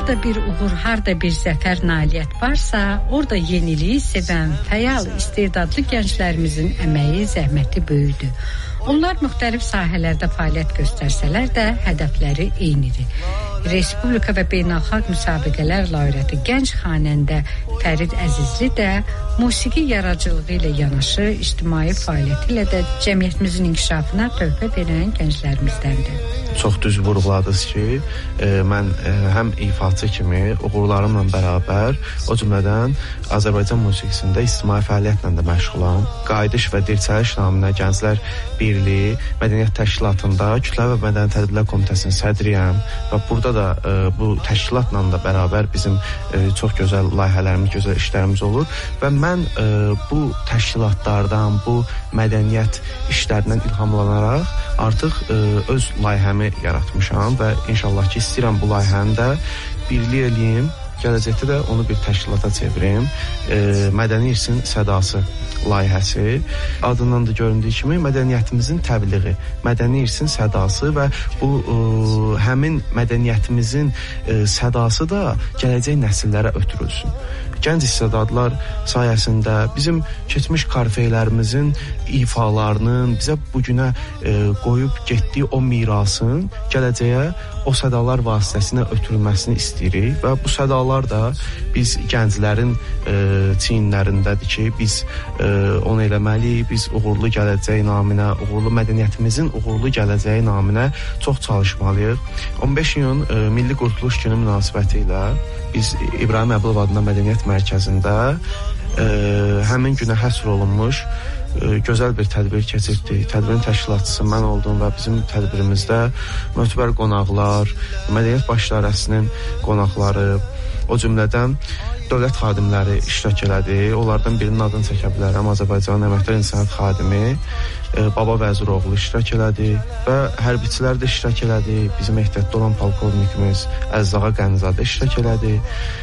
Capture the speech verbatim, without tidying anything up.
Harda bir uğur, harda bir zəfər, nailiyyət varsa, orada yeniliyi sevən, fəal, istedadlı gənclərimizin əməyi, zəhməti böyüdür. Onlar müxtəlif sahələrdə fəaliyyət göstərsələr də hədəfləri eynidir. Respublika və beynəlxalq müsabiqələr laureatı gənc xanəndə Fərid Əzizli də musiqi yaradıcılığı ilə yanaşı ictimai fəaliyyəti ilə də cəmiyyətimizin inkişafına töhfə verən gənclərimizdəndir. Çox düz vurğuladınız ki, e, mən e, həm ifaçı kimi uğurlarımla bərabər, o cümlədən Azərbaycan musiqisində ictimai fəaliyyətlə də məşğulam. Qayıdış və Dirçəliş naminə Gənclər Birliyi Mədəniyyət Təşkilatında Kütləvi və Mədəni Tədbirlər Komitəsinin sədriyəm və burada da e, bu təşkilatla da bərabər bizim e, çox gözəl layihələrimiz, gözəl işlərimiz olur və mən e, bu təşkilatlardan, bu mədəniyyət işlərindən ilhamlanaraq artıq e, öz layihəmi yaratmışam və inşallah ki, istəyirəm bu layihəni də birlik eləyim, gələcəkdə də onu bir təşkilata çevirim. E, Mədəni İrsin Sədası layihəsi adından da göründüyü kimi mədəniyyətimizin təbliği, Mədəni İrsin Sədası və bu e, həmin mədəniyyətimizin e, sədası da gələcək nəsillərə ötürülsün. Gənc istedadlar sayəsində bizim keçmiş korfeylərimizin ifalarının bizə bugünə e, qoyub getdiyi o mirasın gələcəyə o sədalar vasitəsilə ötürülməsini istəyirik və bu sədalar da biz gənclərin e, çiyinlərindədir ki, biz e, onu eləməliyik, biz uğurlu gələcək naminə, uğurlu mədəniyyətimizin uğurlu gələcəyi naminə çox çalışmalıyıq. on beş iyun e, Milli Qurtuluş Günü münasibəti ilə biz İbrahim Əbülov adına Mədəniyyət Mərkəzində e, həmin günə həsr olunmuş e, gözəl bir tədbir keçirdik. Tədbirin təşkilatçısı mən oldum və bizim tədbirimizdə mötəbər qonaqlar, Mədəniyyət Baş İdarəsinin qonaqları, o cümlədən dövlət xadimləri iştirak elədi. Onlardan birinin adını çəkə bilərəm. Azərbaycanın əməkdar incəsənət xadimi e, Baba Vəziroğlu iştirak elədi və hərbiçilər də iştirak elədi. Bizim ehtiyatda olan polkovnikimiz Əzzağa Qənizadə iştirak elədi.